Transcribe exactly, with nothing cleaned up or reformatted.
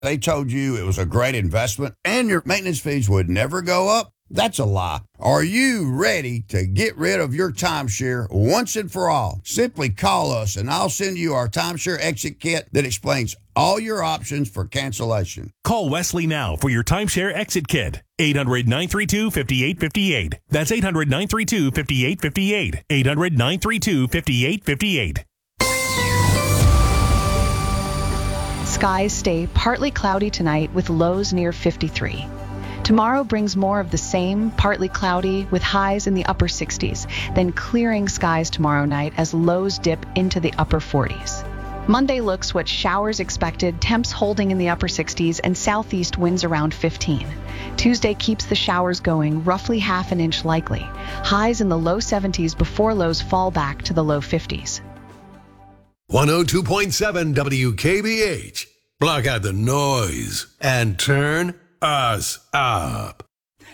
They told you it was a great investment and your maintenance fees would never go up. That's a lie. Are you ready to get rid of your timeshare once and for all? Simply call us and I'll send you our timeshare exit kit that explains all your options for cancellation. Call Wesley now for your timeshare exit kit. eight hundred, nine three two, five eight five eight. That's eight hundred, nine three two, five eight five eight. eight hundred, nine three two, five eight five eight. Skies stay partly cloudy tonight with lows near fifty-three. Tomorrow brings more of the same, partly cloudy with highs in the upper sixties, then clearing skies tomorrow night as lows dip into the upper forties. Monday looks what showers expected, temps holding in the upper sixties and southeast winds around fifteen. Tuesday keeps the showers going, roughly half an inch likely. Highs in the low seventies before lows fall back to the low fifties. one oh two point seven W K B H. Block out the noise and turn us up.